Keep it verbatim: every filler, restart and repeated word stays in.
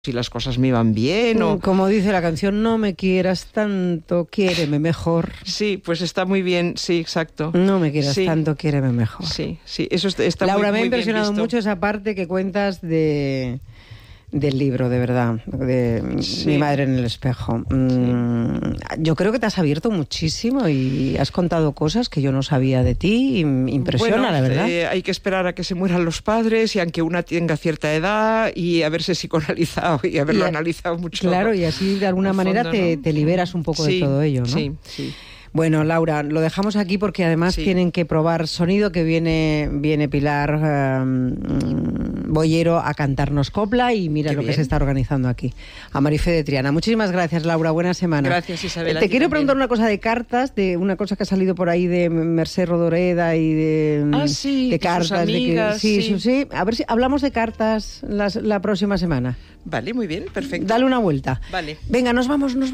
si las cosas me iban bien o... Como dice la canción, no me quieras tanto, quiéreme mejor. Sí, pues está muy bien, sí, exacto. No me quieras sí. tanto, quiéreme mejor. Sí, sí, eso está Laura, muy, me ha muy bien impresionado visto. mucho esa parte que cuentas de... del libro, de verdad, de sí. Mi madre en el espejo. Mm, sí. Yo creo que te has abierto muchísimo y has contado cosas que yo no sabía de ti. Y me impresiona, bueno, la verdad. Eh, hay que esperar a que se mueran los padres y aunque una tenga cierta edad y haberse psicoanalizado y haberlo y a, analizado mucho. Claro, y así de alguna manera fondo, te, ¿no? te liberas un poco sí, de todo ello, ¿no? Sí, sí. Bueno, Laura, lo dejamos aquí porque además sí. tienen que probar sonido, que viene viene Pilar um, Boyero a cantarnos copla y mira Qué lo bien. que se está organizando aquí. A Marifé de Triana. Muchísimas gracias, Laura. Buena semana. Gracias, Isabel. Te quiero preguntar una cosa de cartas, de una cosa que ha salido por ahí de Mercè Rodoreda y de, ah, sí, de cartas. Amigas, de que, sí, sí. sí. A ver si hablamos de cartas las, la próxima semana. Vale, muy bien, perfecto. Dale una vuelta. Vale. Venga, nos vamos, nos